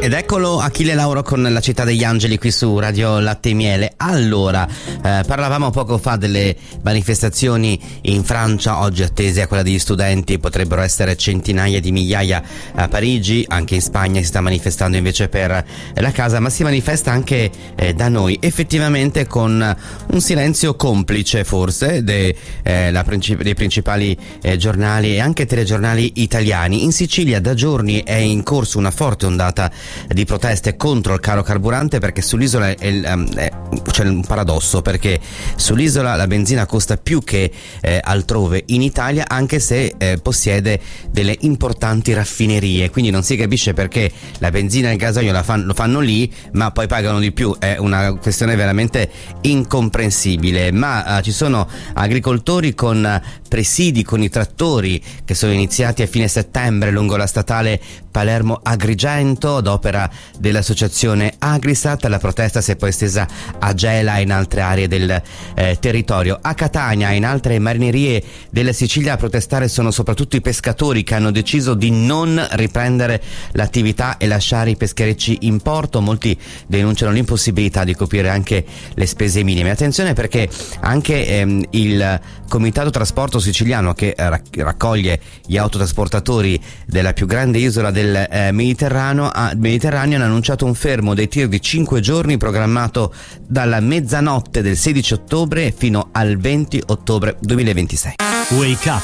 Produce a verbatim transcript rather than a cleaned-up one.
Ed eccolo Achille Lauro con La città degli angeli qui su Radio Latte e Miele. Allora, eh, parlavamo poco fa delle manifestazioni in Francia, oggi attese a quella degli studenti, potrebbero essere centinaia di migliaia a Parigi, anche in Spagna si sta manifestando invece per la casa, ma si manifesta anche eh, da noi, effettivamente con un silenzio complice forse de, eh, la princip- dei principali eh, giornali e anche telegiornali italiani. In Sicilia da giorni è in corso una forte ondata di proteste contro il caro carburante, perché sull'isola è, è, c'è un paradosso, perché sull'isola la benzina costa più che eh, altrove in Italia, anche se eh, possiede delle importanti raffinerie, quindi non si capisce perché la benzina e il gasolio la fan, lo fanno lì ma poi pagano di più. È una questione veramente incomprensibile. Ma eh, ci sono agricoltori con presidi, con i trattori che sono iniziati a fine settembre lungo la statale Palermo-Agrigento ad opera dell'associazione Agrisat. La protesta si è poi estesa a Gela e in altre aree del eh, territorio. A Catania e in altre marinerie della Sicilia a protestare sono soprattutto i pescatori, che hanno deciso di non riprendere l'attività e lasciare i pescherecci in porto. Molti denunciano l'impossibilità di coprire anche le spese minime. Attenzione, perché anche ehm, il Comitato Trasporto Siciliano, che eh, raccoglie gli autotrasportatori della più grande isola del eh, Mediterraneo, ha, Mediterraneo hanno annunciato un fermo dei tir di cinque giorni programmato dalla mezzanotte del sedici ottobre fino al venti ottobre duemilaventisei. Wake Up